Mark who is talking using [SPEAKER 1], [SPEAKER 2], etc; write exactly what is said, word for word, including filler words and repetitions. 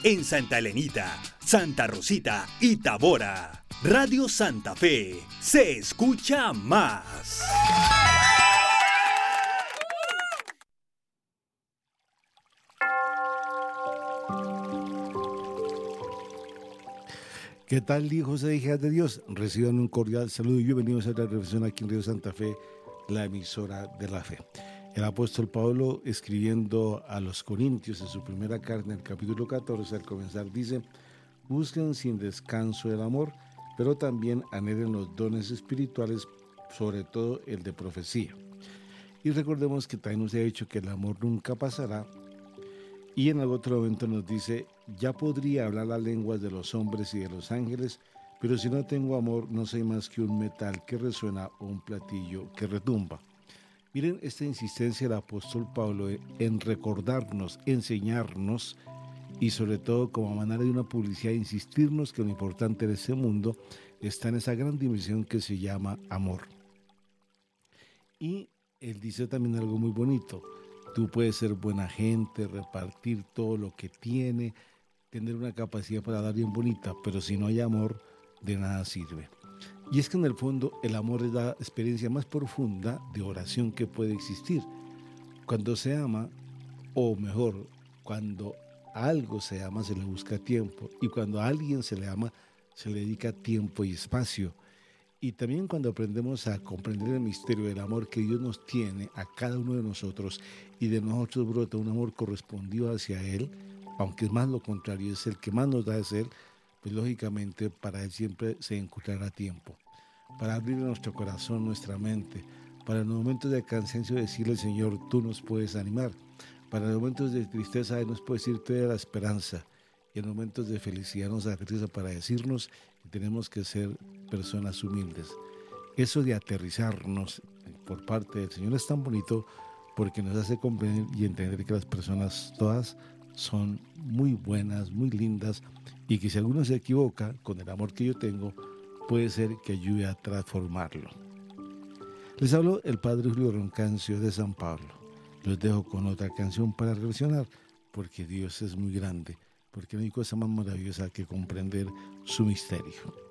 [SPEAKER 1] en Santa Elenita, Santa Rosita y Tabora. Radio Santa Fe se escucha más.
[SPEAKER 2] ¿Qué tal, hijos e hijas de Dios? Reciban un cordial saludo y bienvenidos a la reflexión aquí en Radio Santa Fe, la emisora de la fe. El apóstol Pablo, escribiendo a los Corintios en su primera carta, en el capítulo catorce, al comenzar dice: busquen sin descanso el amor, pero también anhelen los dones espirituales, sobre todo el de profecía. Y recordemos que también nos ha dicho que el amor nunca pasará. Y en algún otro momento nos dice: ya podría hablar las lenguas de los hombres y de los ángeles, pero si no tengo amor, no soy más que un metal que resuena o un platillo que retumba. Miren esta insistencia del apóstol Pablo en recordarnos, enseñarnos y sobre todo como manera de una publicidad, insistirnos que lo importante de este mundo está en esa gran dimensión que se llama amor. Y él dice también algo muy bonito: tú puedes ser buena gente, repartir todo lo que tiene, tener una capacidad para dar bien bonita, pero si no hay amor, de nada sirve. Y es que en el fondo el amor es la experiencia más profunda de oración que puede existir. Cuando se ama, o mejor, cuando a algo se ama, se le busca tiempo, y cuando a alguien se le ama, se le dedica tiempo y espacio. Y también cuando aprendemos a comprender el misterio del amor que Dios nos tiene a cada uno de nosotros, y de nosotros brota un amor correspondido hacia Él, aunque es más lo contrario, es el que más nos da de ser, pues lógicamente para Él siempre se encontrará tiempo, para abrir nuestro corazón, nuestra mente, para en los momentos de cansancio decirle: Señor, tú nos puedes animar, para los momentos de tristeza Él nos puede decir: tú eres la esperanza, y en momentos de felicidad nos aterriza para decirnos que tenemos que ser personas humildes. Eso de aterrizarnos por parte del Señor es tan bonito, porque nos hace comprender y entender que las personas todas son muy buenas, muy lindas, y que si alguno se equivoca con el amor que yo tengo, puede ser que ayude a transformarlo. Les habló el Padre Julio Roncancio de San Pablo. Los dejo con otra canción para reflexionar, porque Dios es muy grande, porque no hay cosa más maravillosa que comprender su misterio.